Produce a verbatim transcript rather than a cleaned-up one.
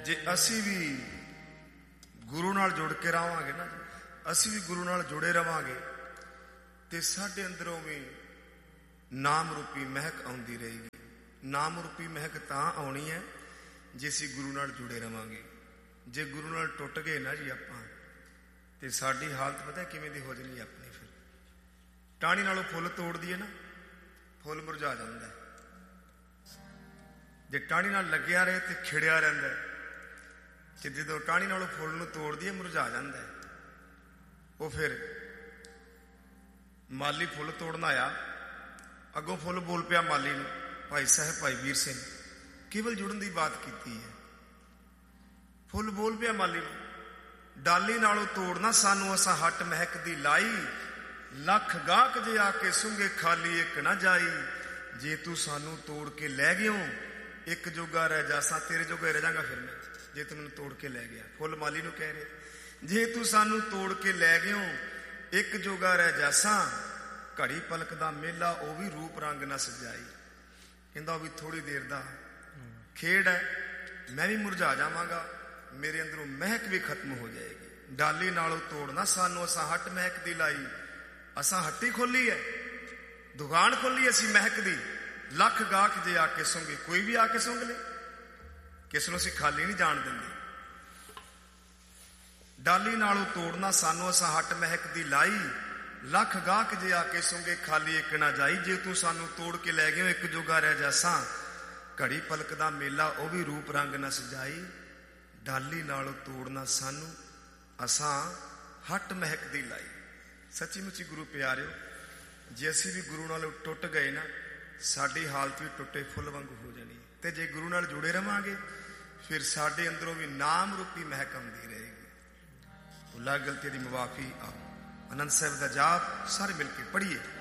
ਜੇ ਅਸੀਂ ਵੀ ਗੁਰੂ ਨਾਲ ਜੁੜ ਕੇ ਰਹਾਂਗੇ ਨਾ, ਅਸੀਂ ਵੀ ਗੁਰੂ ਨਾਲ ਜੁੜੇ ਰਵਾਂਗੇ ਤੇ ਸਾਡੇ ਅੰਦਰੋਂ ਵੀ ਨਾਮ ਰੂਪੀ ਮਹਿਕ ਆਉਂਦੀ ਰਹੇਗੀ। ਨਾਮ ਰੂਪੀ ਮਹਿਕ ਤਾਂ ਆਉਣੀ ਹੈ ਜੇ ਅਸੀਂ ਗੁਰੂ ਨਾਲ ਜੁੜੇ ਰਵਾਂਗੇ। ਜੇ ਗੁਰੂ ਨਾਲ ਟੁੱਟ ਗਏ ਨਾ ਜੀ ਆਪਾਂ, ਤੇ ਸਾਡੀ ਹਾਲਤ ਪਤਾ ਕਿਵੇਂ ਦੀ ਹੋ ਜਾਣੀ ਆਪਣੀ। ਫਿਰ ਟਾਹਣੀ ਨਾਲੋਂ ਫੁੱਲ ਤੋੜ ਦਈਏ ਨਾ, ਫੁੱਲ ਮੁਰਝਾ ਜਾਂਦਾ। ਜੇ ਟਾਹਣੀ ਨਾਲ ਲੱਗਿਆ ਰਹੇ ਤੇ ਖਿੜਿਆ ਰਹਿੰਦਾ, ਤੇ ਜਦੋਂ ਟਾਹਣੀ ਨਾਲੋਂ ਫੁੱਲ ਨੂੰ ਤੋੜ ਦਈਏ ਮੁਰਝਾ ਜਾਂਦਾ। ਉਹ ਫਿਰ ਮਾਲੀ ਫੁੱਲ ਤੋੜਨ ਆਇਆ, ਅੱਗੋਂ ਫੁੱਲ ਬੋਲ ਪਿਆ ਮਾਲੀ ਨੂੰ, ਭਾਈ ਸਾਹਿਬ ਭਾਈ ਵੀਰ ਸਿੰਘ ਕੇਵਲ ਜੁੜਨ ਦੀ ਬਾਤ ਕੀਤੀ ਹੈ। ਫੁੱਲ ਬੋਲ ਪਿਆ ਮਾਲੀ ਨੂੰ, ਡਾਲੀ ਨਾਲੋਂ ਤੋੜਨਾ ਸਾਨੂੰ ਅਸਾਂ ਹੱਟ ਮਹਿਕ ਦੀ ਲਾਈ, ਲੱਖ ਗਾਹਕ ਜੇ ਆ ਕੇ ਸੁੰਘੇ ਖਾਲੀ ਇੱਕ ਨਾ ਜਾਈ। ਜੇ ਤੂੰ ਸਾਨੂੰ ਤੋੜ ਕੇ ਲੈ ਗਿਓ ਇੱਕ ਜੋਗਾ ਰਹਿ ਜਾਸਾਂ, ਤੇਰੇ ਜੋਗਾ ਰਹਿ ਜਾਗਾ ਫਿਰ ਮੈਂ, ਜੇ ਤੂੰ ਮੈਨੂੰ ਤੋੜ ਕੇ ਲੈ ਗਿਆ। ਫੁੱਲ ਮਾਲੀ ਨੂੰ ਕਹਿ ਰਹੇ, ਜੇ ਤੂੰ ਸਾਨੂੰ ਤੋੜ ਕੇ ਲੈ ਗਿਓ ਇੱਕ ਜੋਗਾ ਰਹਿ ਜਾਸਾਂ, ਘੜੀ ਪਲਕ ਦਾ ਮੇਲਾ ਉਹ ਵੀ ਰੂਪ ਰੰਗ ਨਾ ਸਜਾਈ। ਕਹਿੰਦਾ ਉਹ ਵੀ ਥੋੜੀ ਦੇਰ ਦਾ ਖੇਡ ਹੈ, ਮੈਂ ਵੀ ਮੁਰਝਾ ਜਾਵਾਂਗਾ, ਮੇਰੇ ਅੰਦਰੋਂ ਮਹਿਕ ਵੀ ਖਤਮ ਹੋ ਜਾਏਗੀ। ਡਾਲੀ ਨਾਲੋਂ ਤੋੜਨਾ ਸਾਨੂੰ ਅਸਾਂ ਹੱਟ ਮਹਿਕ ਦੀ ਲਾਈ। ਅਸਾਂ ਹੱਟੀ ਖੋਲੀ ਹੈ, ਦੁਕਾਨ ਖੋਲੀ ਅਸੀਂ ਮਹਿਕ ਦੀ, ਲੱਖ ਗਾਹਕ ਜੇ ਆ ਕੇ ਸੁੰਘੇ, ਕੋਈ ਵੀ ਆ ਕੇ ਸੁੰਘ ਲੈ, ਕਿਸ ਨੂੰ ਅਸੀਂ ਖਾਲੀ ਨਹੀਂ ਜਾਣ ਦਿੰਦੇ। ਡਾਲੀ ਨਾਲੋਂ ਤੋੜਨਾ ਸਾਨੂੰ ਅਸਾਂ ਹੱਟ ਮਹਿਕ ਦੀ ਲਾਈ, ਲੱਖ ਗਾਹਕ ਜੇ ਆ ਕੇ ਸੁੰਘੇ ਖਾਲੀ ਇੱਕ ਨਾ ਜਾਈ। ਜੇ ਤੂੰ ਸਾਨੂੰ ਤੋੜ ਕੇ ਲੈ ਗਿਓ ਇੱਕ ਜੋਗਾ ਰਹਿ ਜਾਸਾਂ, ਘੜੀ ਪਲਕ ਦਾ ਮੇਲਾ ਉਹ ਵੀ ਰੂਪ ਰੰਗ ਨਾ ਸਜਾਈ। ਡਾਲੀ ਨਾਲੋਂ ਤੋੜਨਾ ਸਾਨੂੰ ਅਸਾਂ ਹੱਟ ਮਹਿਕ ਦੀ ਲਾਈ। ਸੱਚੀ ਮੁੱਚੀ ਗੁਰੂ ਪਿਆਰਿਓ, ਜੇ ਅਸੀਂ ਵੀ ਗੁਰੂ ਨਾਲ ਟੁੱਟ ਗਏ ਨਾ, ਸਾਡੀ ਹਾਲਤ ਵੀ ਟੁੱਟੇ ਫੁੱਲ ਵਾਂਗੂ ਹੋ ਜਾਣੀ। ਤੇ ਜੇ ਗੁਰੂ ਨਾਲ ਜੁੜੇ ਰਵਾਂਗੇ ਫਿਰ ਸਾਡੇ ਅੰਦਰੋਂ ਵੀ ਨਾਮ ਰੂਪੀ ਮਹਿਕ ਆਉਂਦੀ ਰਹੇਗੀ। ਭੁੱਲਾਂ ਗਲਤੀ ਦੀ ਮੁਆਫੀ। ਆਓ ਆਨੰਦ ਸਾਹਿਬ ਦਾ ਜਾਪ ਸਾਰੇ ਮਿਲ ਕੇ ਪੜ੍ਹੀਏ।